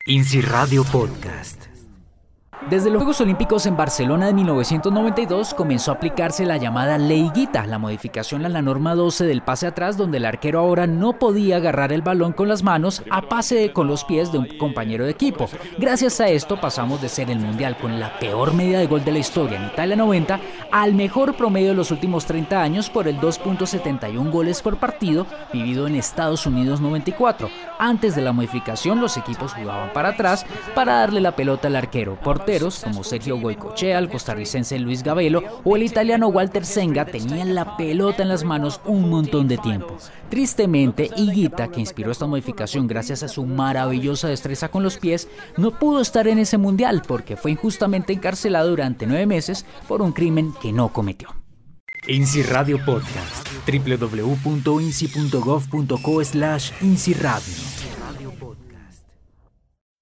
INSI Radio Podcast. Desde los Juegos Olímpicos en Barcelona de 1992 comenzó a aplicarse la llamada Ley Guita, la modificación a la norma 12 del pase atrás, donde el arquero ahora no podía agarrar el balón con las manos a pase con los pies de un compañero de equipo. Gracias a esto pasamos de ser el mundial con la peor media de gol de la historia en Italia 90 al mejor promedio de los últimos 30 años por el 2.71 goles por partido vivido en Estados Unidos 94. Antes de la modificación los equipos jugaban para atrás para darle la pelota al arquero. Porteros como Sergio Goycochea, el costarricense Luis Gabelo o el italiano Walter Senga tenían la pelota en las manos un montón de tiempo. Tristemente, Higuita, que inspiró esta modificación gracias a su maravillosa destreza con los pies, no pudo estar en ese mundial porque fue injustamente encarcelado durante 9 meses por un crimen que no cometió. INSI Radio Podcast. www.insi.gov.co/INSI Radio.